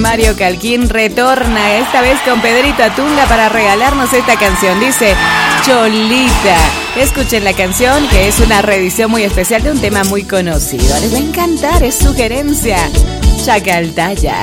Mario Calquín retorna, esta vez con Pedrito Atunga para regalarnos esta canción. Dice Cholita. Escuchen la canción, que es una reedición muy especial de un tema muy conocido. Les va a encantar, es sugerencia. Chacaltaya.